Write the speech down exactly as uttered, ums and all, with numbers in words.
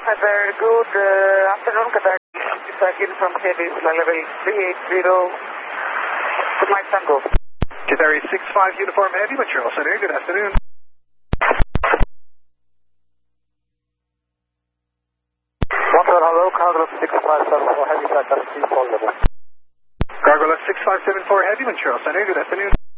Qatar. Good uh, afternoon, Qatar. Sakir from Heavy, level three eight zero. Good night, Tango. Qatar six five Uniform Heavy, Montreal Center. Good afternoon. Montreal, hello, Cargo six five seven four Heavy, Qatar three four level. Cargo six five seven four Heavy, Montreal Center. Good afternoon.